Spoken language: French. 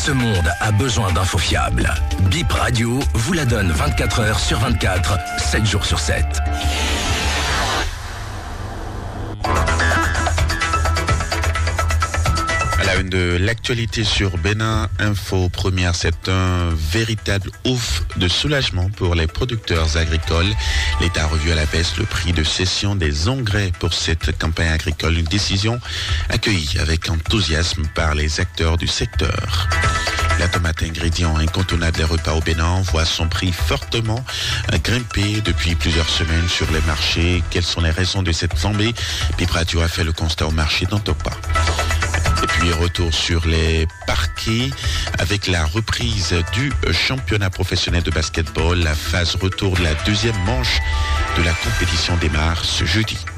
Ce monde a besoin d'infos fiables. Bip Radio vous la donne 24 heures sur 24, 7 jours sur 7. À la une de l'actualité sur Bénin Info Première, c'est un véritable ouf de soulagement pour les producteurs agricoles. L'État a revu à la baisse le prix de cession des engrais pour cette campagne agricole, une décision accueillie avec enthousiasme par les acteurs du secteur. La tomate, ingrédient incontournable des repas au Bénin, voit son prix fortement grimper depuis plusieurs semaines sur les marchés. Quelles sont les raisons de cette flambée? Bip Radio a fait le constat au marché d'Antokpa. Et puis retour sur les parquets avec la reprise du championnat professionnel de basketball. La phase retour de la deuxième manche de la compétition démarre ce jeudi.